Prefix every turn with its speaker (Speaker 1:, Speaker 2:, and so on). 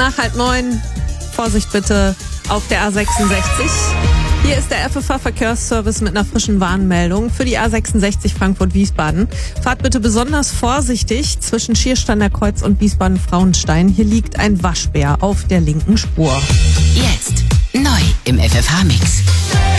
Speaker 1: nach 8:30. Vorsicht bitte auf der A66. Hier ist der FFH-Verkehrsservice mit einer frischen Warnmeldung für die A66 Frankfurt-Wiesbaden. Fahrt bitte besonders vorsichtig zwischen Schiersteiner Kreuz und Wiesbaden-Frauenstein. Hier liegt ein Waschbär auf der linken Spur.
Speaker 2: Jetzt neu im FFH-Mix.